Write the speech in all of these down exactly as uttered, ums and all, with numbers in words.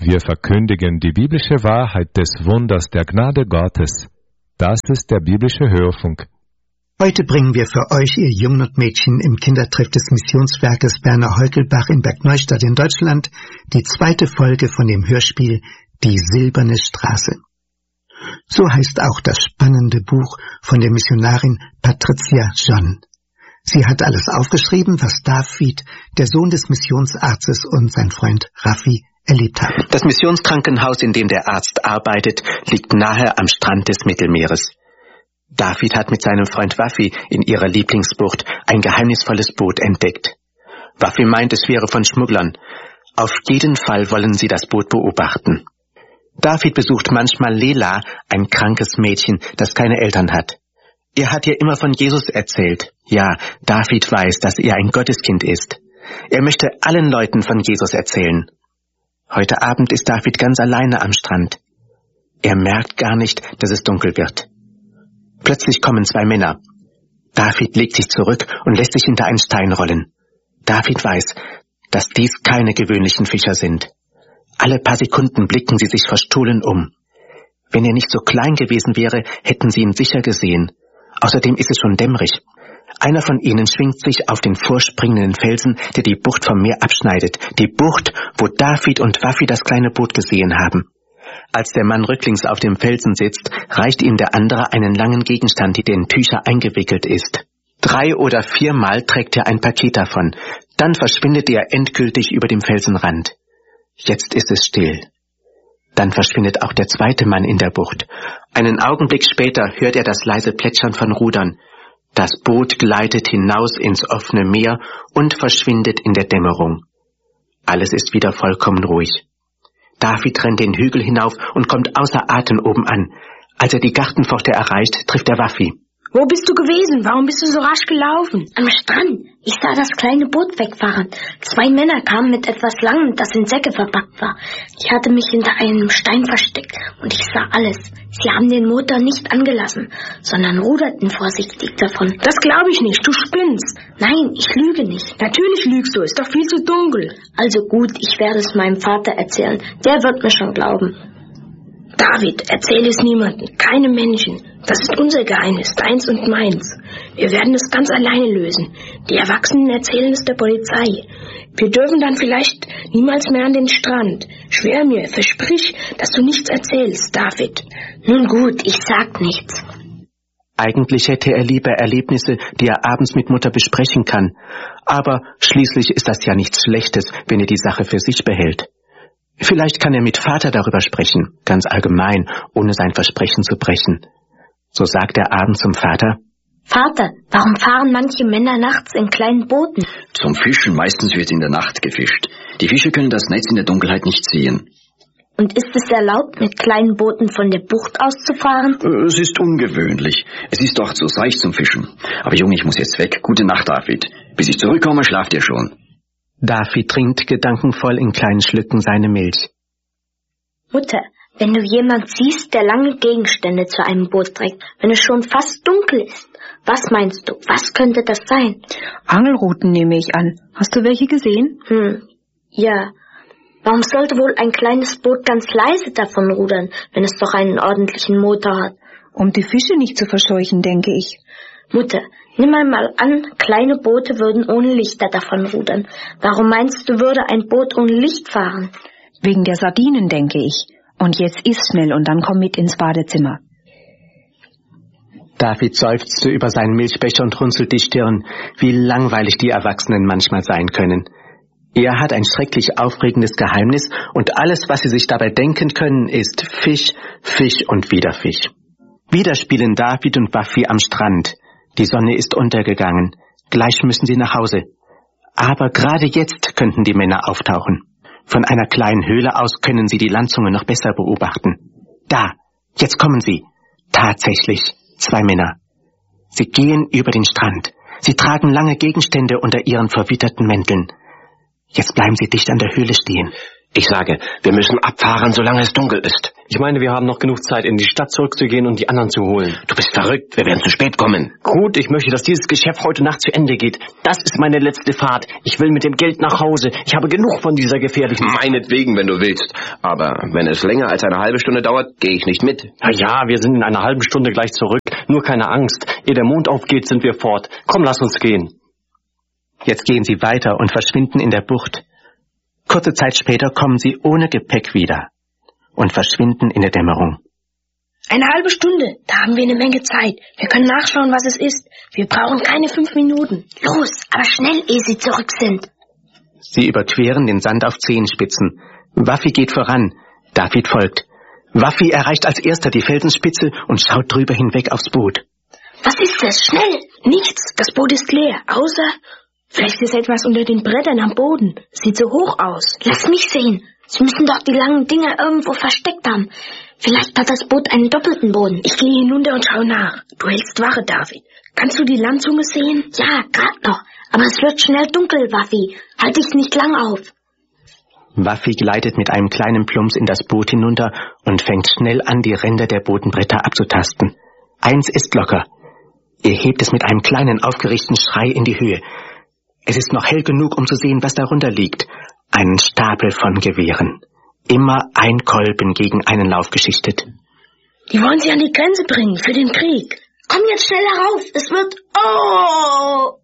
Wir verkündigen die biblische Wahrheit des Wunders der Gnade Gottes. Das ist der biblische Hörfunk. Heute bringen wir für euch, ihr Jungen und Mädchen im Kindertreff des Missionswerkes Werner Heukelbach in Bergneustadt in Deutschland, die zweite Folge von dem Hörspiel Die silberne Straße. So heißt auch das spannende Buch von der Missionarin Patricia John. Sie hat alles aufgeschrieben, was David, der Sohn des Missionsarztes, und sein Freund Raffi erlebt haben. Das Missionskrankenhaus, in dem der Arzt arbeitet, liegt nahe am Strand des Mittelmeeres. David hat mit seinem Freund Waffi in ihrer Lieblingsbucht ein geheimnisvolles Boot entdeckt. Waffi meint, es wäre von Schmugglern. Auf jeden Fall wollen sie das Boot beobachten. David besucht manchmal Lela, ein krankes Mädchen, das keine Eltern hat. Er hat ihr immer von Jesus erzählt. Ja, David weiß, dass er ein Gotteskind ist. Er möchte allen Leuten von Jesus erzählen. Heute Abend ist David ganz alleine am Strand. Er merkt gar nicht, dass es dunkel wird. Plötzlich kommen zwei Männer. David legt sich zurück und lässt sich hinter einen Stein rollen. David weiß, dass dies keine gewöhnlichen Fischer sind. Alle paar Sekunden blicken sie sich verstohlen um. Wenn er nicht so klein gewesen wäre, hätten sie ihn sicher gesehen. Außerdem ist es schon dämmerig. Einer von ihnen schwingt sich auf den vorspringenden Felsen, der die Bucht vom Meer abschneidet. Die Bucht, wo David und Waffi das kleine Boot gesehen haben. Als der Mann rücklings auf dem Felsen sitzt, reicht ihm der andere einen langen Gegenstand, der in Tücher eingewickelt ist. Drei oder viermal trägt er ein Paket davon. Dann verschwindet er endgültig über dem Felsenrand. Jetzt ist es still. Dann verschwindet auch der zweite Mann in der Bucht. Einen Augenblick später hört er das leise Plätschern von Rudern. Das Boot gleitet hinaus ins offene Meer und verschwindet in der Dämmerung. Alles ist wieder vollkommen ruhig. David rennt den Hügel hinauf und kommt außer Atem oben an. Als er die Gartenpforte erreicht, trifft er Waffi. Wo bist du gewesen? Warum bist du so rasch gelaufen? Am Strand. Ich sah das kleine Boot wegfahren. Zwei Männer kamen mit etwas Langem, das in Säcke verpackt war. Ich hatte mich hinter einem Stein versteckt und ich sah alles. Sie haben den Motor nicht angelassen, sondern ruderten vorsichtig davon. Das glaube ich nicht, du spinnst. Nein, ich lüge nicht. Natürlich lügst du, ist doch viel zu dunkel. Also gut, ich werde es meinem Vater erzählen. Der wird mir schon glauben. David, erzähl es niemandem, keinem Menschen. Das ist unser Geheimnis, deins und meins. Wir werden es ganz alleine lösen. Die Erwachsenen erzählen es der Polizei. Wir dürfen dann vielleicht niemals mehr an den Strand. Schwör mir, versprich, dass du nichts erzählst, David. Nun gut, ich sag nichts. Eigentlich hätte er lieber Erlebnisse, die er abends mit Mutter besprechen kann. Aber schließlich ist das ja nichts Schlechtes, wenn er die Sache für sich behält. Vielleicht kann er mit Vater darüber sprechen, ganz allgemein, ohne sein Versprechen zu brechen. So sagt er abends zum Vater: Vater, warum fahren manche Männer nachts in kleinen Booten? Zum Fischen meistens wird in der Nacht gefischt. Die Fischer können das Netz in der Dunkelheit nicht sehen. Und ist es erlaubt, mit kleinen Booten von der Bucht aus zu fahren? Es ist ungewöhnlich. Es ist doch zu seicht zum Fischen. Aber Junge, ich muss jetzt weg. Gute Nacht, David. Bis ich zurückkomme, schlaft ihr schon. David trinkt gedankenvoll in kleinen Schlücken seine Milch. Mutter, wenn du jemand siehst, der lange Gegenstände zu einem Boot trägt, wenn es schon fast dunkel ist, was meinst du, was könnte das sein? Angelruten nehme ich an. Hast du welche gesehen? Hm, ja. Warum sollte wohl ein kleines Boot ganz leise davon rudern, wenn es doch einen ordentlichen Motor hat? Um die Fische nicht zu verscheuchen, denke ich. Mutter, nimm einmal an, kleine Boote würden ohne Lichter davon rudern. Warum meinst du, würde ein Boot ohne Licht fahren? Wegen der Sardinen, denke ich. Und jetzt iss schnell und dann komm mit ins Badezimmer. David seufzte über seinen Milchbecher und runzelt die Stirn, wie langweilig die Erwachsenen manchmal sein können. Er hat ein schrecklich aufregendes Geheimnis und alles, was sie sich dabei denken können, ist Fisch, Fisch und wieder Fisch. Wieder spielen David und Waffi am Strand. Die Sonne ist untergegangen. Gleich müssen sie nach Hause. Aber gerade jetzt könnten die Männer auftauchen. Von einer kleinen Höhle aus können sie die Landzunge noch besser beobachten. Da, jetzt kommen sie. Tatsächlich, zwei Männer. Sie gehen über den Strand. Sie tragen lange Gegenstände unter ihren verwitterten Mänteln. Jetzt bleiben sie dicht an der Höhle stehen. Ich sage, wir müssen abfahren, solange es dunkel ist. Ich meine, wir haben noch genug Zeit, in die Stadt zurückzugehen und die anderen zu holen. Du bist verrückt, wir werden zu spät kommen. Gut, ich möchte, dass dieses Geschäft heute Nacht zu Ende geht. Das ist meine letzte Fahrt. Ich will mit dem Geld nach Hause. Ich habe genug von dieser gefährlichen... Meinetwegen, wenn du willst. Aber wenn es länger als eine halbe Stunde dauert, gehe ich nicht mit. Na ja, wir sind in einer halben Stunde gleich zurück. Nur keine Angst. Ehe der Mond aufgeht, sind wir fort. Komm, lass uns gehen. Jetzt gehen sie weiter und verschwinden in der Bucht. Kurze Zeit später kommen sie ohne Gepäck wieder und verschwinden in der Dämmerung. Eine halbe Stunde, da haben wir eine Menge Zeit. Wir können nachschauen, was es ist. Wir brauchen keine fünf Minuten. Los, aber schnell, ehe sie zurück sind. Sie überqueren den Sand auf Zehenspitzen. Waffi geht voran, David folgt. Waffi erreicht als erster die Felsenspitze und schaut drüber hinweg aufs Boot. Was ist das? Schnell! Nichts, das Boot ist leer, außer... Vielleicht ist etwas unter den Brettern am Boden. Sieht so hoch aus. Lass mich sehen. Sie müssen doch die langen Dinger irgendwo versteckt haben. Vielleicht hat das Boot einen doppelten Boden. Ich gehe hinunter und schaue nach. Du hältst Wache, David. Kannst du die Landzunge sehen? Ja, grad noch. Aber es wird schnell dunkel, Waffi. Halt dich nicht lang auf. Waffi gleitet mit einem kleinen Plumps in das Boot hinunter und fängt schnell an, die Ränder der Bodenbretter abzutasten. Eins ist locker. Er hebt es mit einem kleinen, aufgerichteten Schrei in die Höhe. Es ist noch hell genug, um zu sehen, was darunter liegt. Ein Stapel von Gewehren. Immer ein Kolben gegen einen Lauf geschichtet. Die wollen sie an die Grenze bringen, für den Krieg. Komm jetzt schnell herauf, es wird... Oh!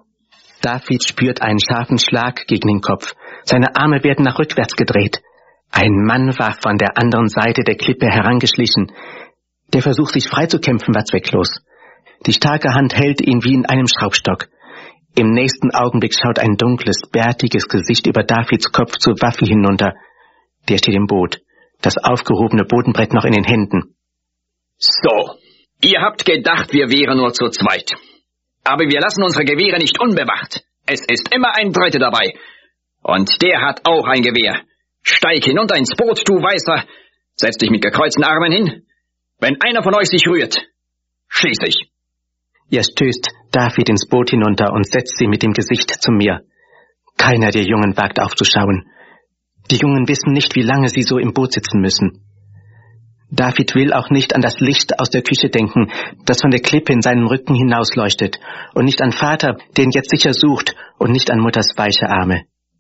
David spürt einen scharfen Schlag gegen den Kopf. Seine Arme werden nach rückwärts gedreht. Ein Mann war von der anderen Seite der Klippe herangeschlichen. Der Versuch, sich freizukämpfen, war zwecklos. Die starke Hand hält ihn wie in einem Schraubstock. Im nächsten Augenblick schaut ein dunkles, bärtiges Gesicht über Davids Kopf zu Waffi hinunter. Der steht im Boot, das aufgehobene Bodenbrett noch in den Händen. So, ihr habt gedacht, wir wären nur zu zweit. Aber wir lassen unsere Gewehre nicht unbewacht. Es ist immer ein Dritter dabei. Und der hat auch ein Gewehr. Steig hinunter ins Boot, du Weißer. Setz dich mit gekreuzten Armen hin. Wenn einer von euch sich rührt, schieß ich. Er stößt David ins Boot hinunter und setzt sie mit dem Gesicht zu mir. Keiner der Jungen wagt aufzuschauen. Die Jungen wissen nicht, wie lange sie so im Boot sitzen müssen. David will auch nicht an das Licht aus der Küche denken, das von der Klippe in seinem Rücken hinausleuchtet, und nicht an Vater, den jetzt sicher sucht, und nicht an Mutters weiche Arme.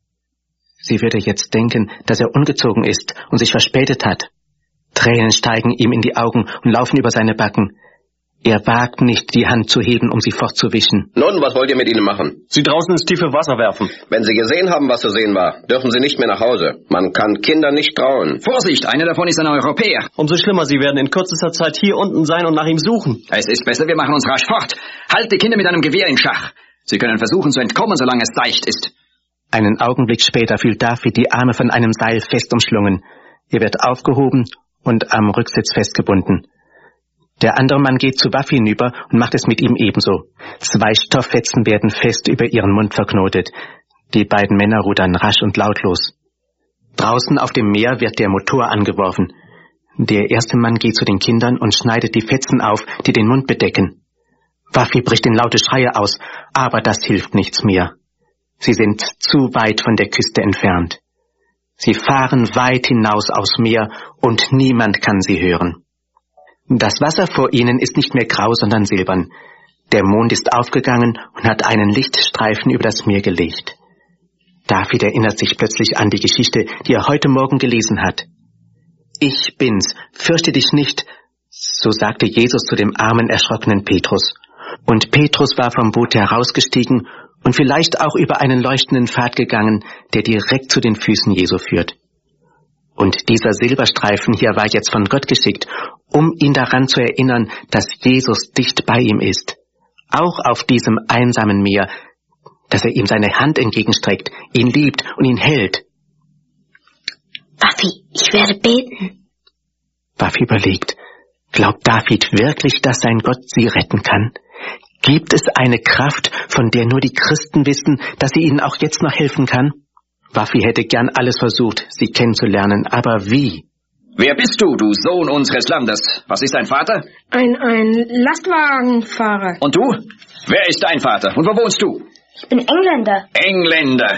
Sie würde jetzt denken, dass er ungezogen ist und sich verspätet hat. Tränen steigen ihm in die Augen und laufen über seine Backen. Er wagt nicht, die Hand zu heben, um sie fortzuwischen. Nun, was wollt ihr mit ihnen machen? Sie draußen ins tiefe Wasser werfen. Wenn sie gesehen haben, was zu sehen war, dürfen sie nicht mehr nach Hause. Man kann Kindern nicht trauen. Vorsicht, einer davon ist ein Europäer. Umso schlimmer, sie werden in kürzester Zeit hier unten sein und nach ihm suchen. Es ist besser, wir machen uns rasch fort. Halt die Kinder mit einem Gewehr in Schach. Sie können versuchen zu entkommen, solange es leicht ist. Einen Augenblick später fühlt David die Arme von einem Seil fest umschlungen. Er wird aufgehoben und am Rücksitz festgebunden. Der andere Mann geht zu Waffi hinüber und macht es mit ihm ebenso. Zwei Stofffetzen werden fest über ihren Mund verknotet. Die beiden Männer rudern rasch und lautlos. Draußen auf dem Meer wird der Motor angeworfen. Der erste Mann geht zu den Kindern und schneidet die Fetzen auf, die den Mund bedecken. Waffi bricht in laute Schreie aus, aber das hilft nichts mehr. Sie sind zu weit von der Küste entfernt. Sie fahren weit hinaus aufs Meer und niemand kann sie hören. Das Wasser vor ihnen ist nicht mehr grau, sondern silbern. Der Mond ist aufgegangen und hat einen Lichtstreifen über das Meer gelegt. David erinnert sich plötzlich an die Geschichte, die er heute Morgen gelesen hat. Ich bin's, fürchte dich nicht, so sagte Jesus zu dem armen, erschrockenen Petrus. Und Petrus war vom Boot herausgestiegen und vielleicht auch über einen leuchtenden Pfad gegangen, der direkt zu den Füßen Jesu führt. Und dieser Silberstreifen hier war jetzt von Gott geschickt, um ihn daran zu erinnern, dass Jesus dicht bei ihm ist. Auch auf diesem einsamen Meer, dass er ihm seine Hand entgegenstreckt, ihn liebt und ihn hält. Waffi, ich werde beten. Waffi überlegt, glaubt David wirklich, dass sein Gott sie retten kann? Gibt es eine Kraft, von der nur die Christen wissen, dass sie ihnen auch jetzt noch helfen kann? Waffi hätte gern alles versucht, sie kennenzulernen, aber wie? Wer bist du, du Sohn unseres Landes? Was ist dein Vater? Ein, ein Lastwagenfahrer. Und du? Wer ist dein Vater? Und wo wohnst du? Ich bin Engländer. Engländer.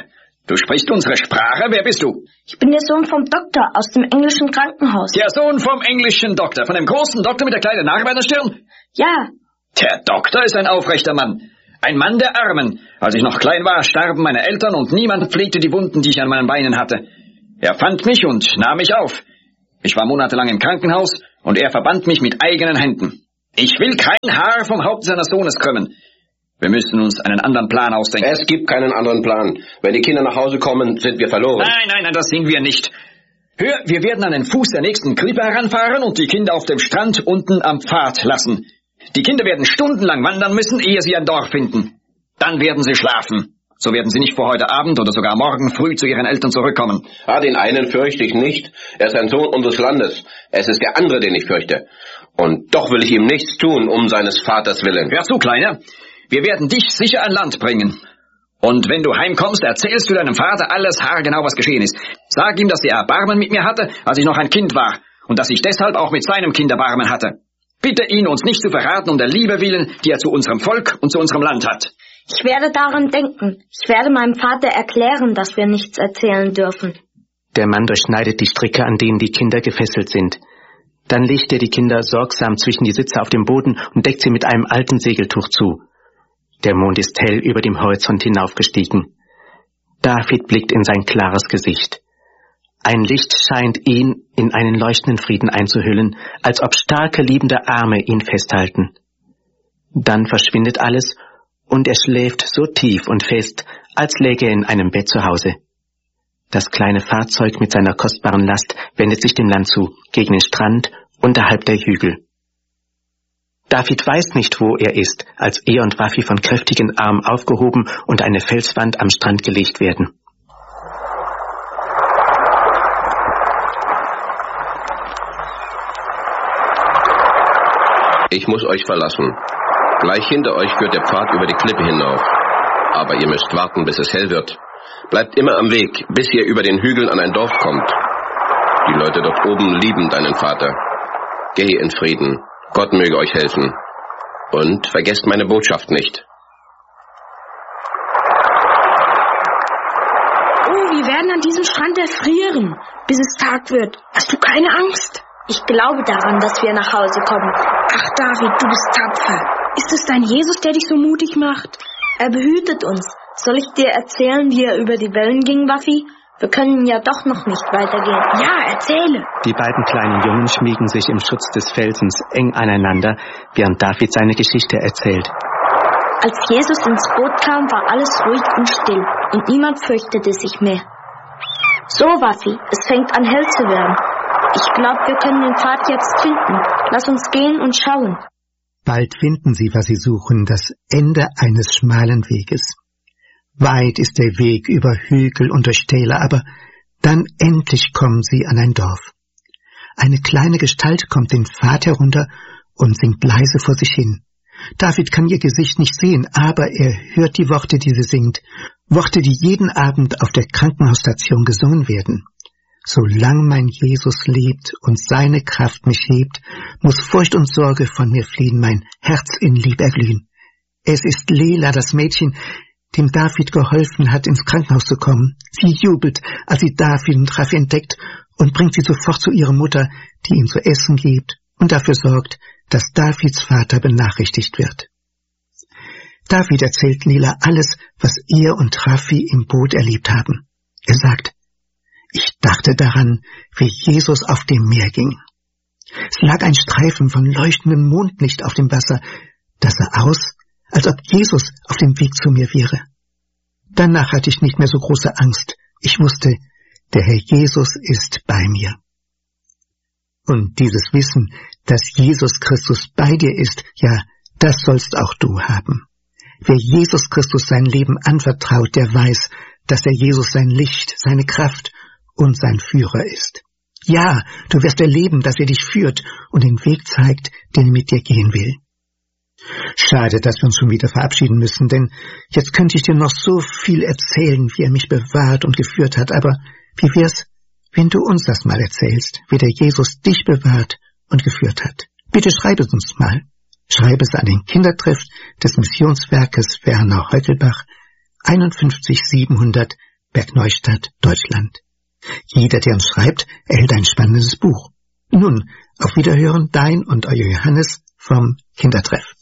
Du sprichst unsere Sprache? Wer bist du? Ich bin der Sohn vom Doktor aus dem englischen Krankenhaus. Der Sohn vom englischen Doktor, von dem großen Doktor mit der kleinen Narbe an der Stirn? Ja. Der Doktor ist ein aufrechter Mann. Ein Mann der Armen. Als ich noch klein war, starben meine Eltern und niemand pflegte die Wunden, die ich an meinen Beinen hatte. Er fand mich und nahm mich auf. Ich war monatelang im Krankenhaus und er verband mich mit eigenen Händen. Ich will kein Haar vom Haupt seines Sohnes krümmen. Wir müssen uns einen anderen Plan ausdenken. Es gibt keinen anderen Plan. Wenn die Kinder nach Hause kommen, sind wir verloren. Nein, nein, nein, das sind wir nicht. Hör, wir werden an den Fuß der nächsten Krippe heranfahren und die Kinder auf dem Strand unten am Pfad lassen. Die Kinder werden stundenlang wandern müssen, ehe sie ein Dorf finden. Dann werden sie schlafen. So werden sie nicht vor heute Abend oder sogar morgen früh zu ihren Eltern zurückkommen. Ah, den einen fürchte ich nicht. Er ist ein Sohn unseres Landes. Es ist der andere, den ich fürchte. Und doch will ich ihm nichts tun, um seines Vaters willen. Hör zu, Kleiner. Wir werden dich sicher an Land bringen. Und wenn du heimkommst, erzählst du deinem Vater alles haargenau, was geschehen ist. Sag ihm, dass er Erbarmen mit mir hatte, als ich noch ein Kind war, und dass ich deshalb auch mit seinem Kind Erbarmen hatte. Bitte ihn, uns nicht zu verraten, um der Liebe willen, die er zu unserem Volk und zu unserem Land hat. Ich werde daran denken. Ich werde meinem Vater erklären, dass wir nichts erzählen dürfen. Der Mann durchschneidet die Stricke, an denen die Kinder gefesselt sind. Dann legt er die Kinder sorgsam zwischen die Sitze auf dem Boden und deckt sie mit einem alten Segeltuch zu. Der Mond ist hell über dem Horizont hinaufgestiegen. David blickt in sein klares Gesicht. Ein Licht scheint ihn in einen leuchtenden Frieden einzuhüllen, als ob starke, liebende Arme ihn festhalten. Dann verschwindet alles und er schläft so tief und fest, als läge er in einem Bett zu Hause. Das kleine Fahrzeug mit seiner kostbaren Last wendet sich dem Land zu, gegen den Strand unterhalb der Hügel. David weiß nicht, wo er ist, als er und Wafi von kräftigen Armen aufgehoben und eine Felswand am Strand gelegt werden. Ich muss euch verlassen. Gleich hinter euch führt der Pfad über die Klippe hinauf. Aber ihr müsst warten, bis es hell wird. Bleibt immer am Weg, bis ihr über den Hügeln an ein Dorf kommt. Die Leute dort oben lieben deinen Vater. Geh in Frieden. Gott möge euch helfen. Und vergesst meine Botschaft nicht. Oh, wir werden an diesem Strand erfrieren, bis es Tag wird. Hast du keine Angst? Ich glaube daran, dass wir nach Hause kommen. Ach, David, du bist tapfer. Ist es dein Jesus, der dich so mutig macht? Er behütet uns. Soll ich dir erzählen, wie er über die Wellen ging, Wafi? Wir können ja doch noch nicht weitergehen. Ja, erzähle. Die beiden kleinen Jungen schmiegen sich im Schutz des Felsens eng aneinander, während David seine Geschichte erzählt. Als Jesus ins Boot kam, war alles ruhig und still und niemand fürchtete sich mehr. So, Wafi, es fängt an hell zu werden. Ich glaube, wir können den Pfad jetzt finden. Lass uns gehen und schauen. Bald finden sie, was sie suchen, das Ende eines schmalen Weges. Weit ist der Weg über Hügel und durch Täler, aber dann endlich kommen sie an ein Dorf. Eine kleine Gestalt kommt den Pfad herunter und singt leise vor sich hin. David kann ihr Gesicht nicht sehen, aber er hört die Worte, die sie singt, Worte, die jeden Abend auf der Krankenhausstation gesungen werden. Solang mein Jesus lebt und seine Kraft mich hebt, muss Furcht und Sorge von mir fliehen, mein Herz in Lieb erglühen. Es ist Lela, das Mädchen, dem David geholfen hat, ins Krankenhaus zu kommen. Sie jubelt, als sie David und Raffi entdeckt und bringt sie sofort zu ihrer Mutter, die ihm zu essen gibt und dafür sorgt, dass Davids Vater benachrichtigt wird. David erzählt Lela alles, was er und Raffi im Boot erlebt haben. Er sagt, ich dachte daran, wie Jesus auf dem Meer ging. Es lag ein Streifen von leuchtendem Mondlicht auf dem Wasser. Das sah aus, als ob Jesus auf dem Weg zu mir wäre. Danach hatte ich nicht mehr so große Angst. Ich wusste, der Herr Jesus ist bei mir. Und dieses Wissen, dass Jesus Christus bei dir ist, ja, das sollst auch du haben. Wer Jesus Christus sein Leben anvertraut, der weiß, dass der Jesus sein Licht, seine Kraft und sein Führer ist. Ja, du wirst erleben, dass er dich führt und den Weg zeigt, den er mit dir gehen will. Schade, dass wir uns schon wieder verabschieden müssen, denn jetzt könnte ich dir noch so viel erzählen, wie er mich bewahrt und geführt hat, aber wie wär's, wenn du uns das mal erzählst, wie der Jesus dich bewahrt und geführt hat? Bitte schreib es uns mal. Schreib es an den Kindertreff des Missionswerkes Werner Heukelbach, einundfünfzig siebenhundert Bergneustadt, Deutschland. Jeder, der uns schreibt, erhält ein spannendes Buch. Nun, auf Wiederhören, dein und euer Johannes vom Kindertreff.